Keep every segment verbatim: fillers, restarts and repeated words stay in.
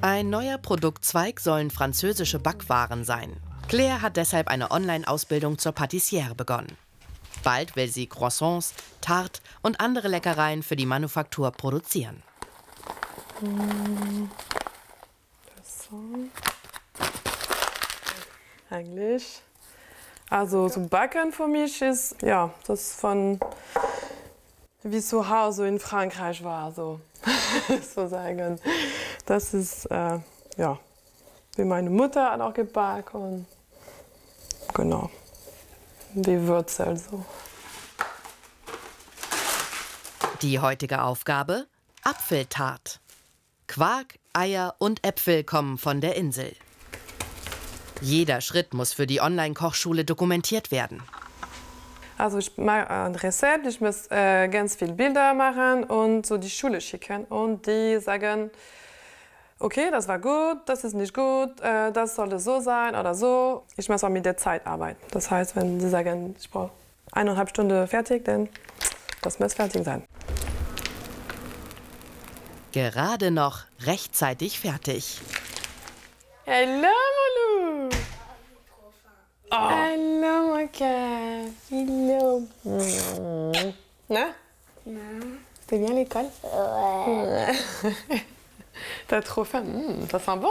Ein neuer Produktzweig sollen französische Backwaren sein. Claire hat deshalb eine Online-Ausbildung zur Patissiere begonnen. Bald will sie Croissants, Tarte und andere Leckereien für die Manufaktur produzieren. Das so. Eigentlich. Also zum Backen für mich ist, ja, das von wie zu Hause in Frankreich war, so, so sagen. Das ist, äh, ja, wie meine Mutter hat auch gebacken und genau, die Wurzel so. Die heutige Aufgabe? Apfeltart. Quark, Eier und Äpfel kommen von der Insel. Jeder Schritt muss für die Online-Kochschule dokumentiert werden. Also ich mache ein Rezept, ich muss äh, ganz viele Bilder machen und so die Schule schicken. Und die sagen, okay, das war gut, das ist nicht gut, äh, das sollte so sein oder so. Ich muss auch mit der Zeit arbeiten. Das heißt, wenn sie sagen, ich brauche eineinhalb Stunden fertig, dann das muss fertig sein. Gerade noch rechtzeitig fertig. Hello, Malou! Oh. Hello, my cat. Hello. Na? Non. T'es bien à l'école? Ouais. T'as trop faim. Mmh, ça sent bon,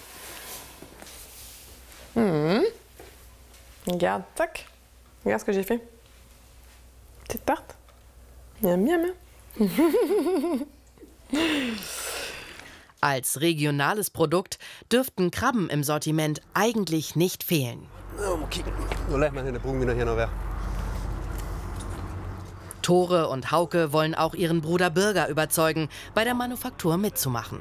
hein? Mmh. Regarde, tac. Regarde ce que j'ai fait. Petite tarte. Miam, miam, hein? Als regionales Produkt dürften Krabben im Sortiment eigentlich nicht fehlen. Okay. Så lad mig den brun wieder hier noch weg. Tore und Hauke wollen auch ihren Bruder Birger überzeugen, bei der Manufaktur mitzumachen.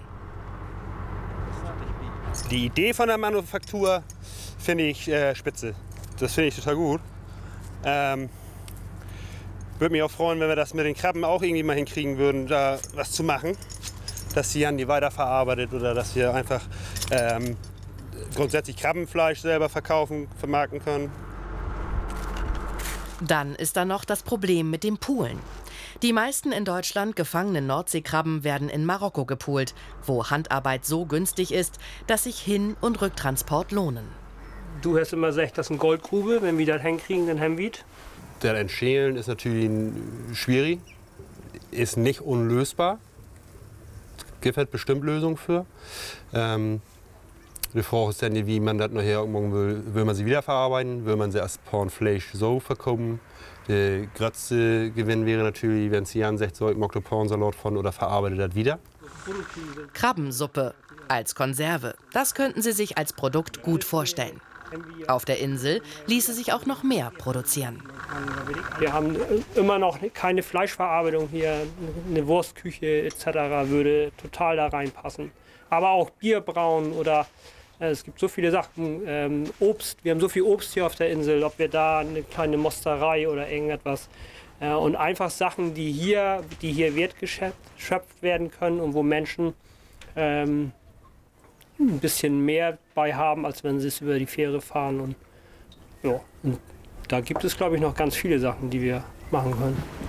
Die Idee von der Manufaktur finde ich äh, spitze. Das finde ich total gut. Ähm, würde mich auch freuen, wenn wir das mit den Krabben auch irgendwie mal hinkriegen würden, da was zu machen. Dass sie dann die weiterverarbeitet oder dass wir einfach ähm, grundsätzlich Krabbenfleisch selber verkaufen, vermarkten können. Dann ist da noch das Problem mit dem Poolen. Die meisten in Deutschland gefangenen Nordseekrabben werden in Marokko gepoolt, wo Handarbeit so günstig ist, dass sich Hin- und Rücktransport lohnen. Du hast immer gesagt, das ist eine Goldgrube, wenn wir das hinkriegen, dann haben wir es. Das Entschälen ist natürlich schwierig, ist nicht unlösbar. Es gibt halt bestimmt Lösungen für. Ähm, Die Frage ist dann, wie man das nachher morgen will. Will man sie wiederverarbeiten? Will man sie als Pornfleisch so verkaufen? Der größte Gewinn wäre natürlich, wenn sie ansagt, so ich mag den Pornsalat von oder verarbeitet das wieder. Krabbensuppe als Konserve, das könnten Sie sich als Produkt gut vorstellen. Auf der Insel ließe sich auch noch mehr produzieren. Wir haben immer noch keine Fleischverarbeitung hier. Eine Wurstküche et cetera würde total da reinpassen. Aber auch Bierbrauen oder äh, es gibt so viele Sachen. Ähm, Obst, wir haben so viel Obst hier auf der Insel, ob wir da eine kleine Mosterei oder irgendetwas. Äh, und einfach Sachen, die hier, die hier wertgeschöpft werden können und wo Menschen ähm, ein bisschen mehr bei haben, als wenn sie es über die Fähre fahren. Und, ja, und da gibt es, glaube ich, noch ganz viele Sachen, die wir machen können.